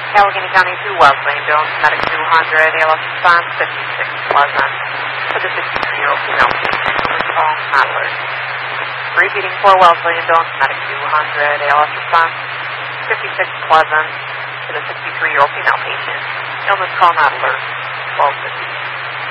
Allegheny County to Wesleyan, Jones, medic 200, ALS response 56 Pleasant. For the 63-year-old female patient, illness call not alert. Repeating for Wesleyan, Jones, medic 200, ALS response 56 Pleasant. For the 63-year-old female patient, illness call not alert, 1250.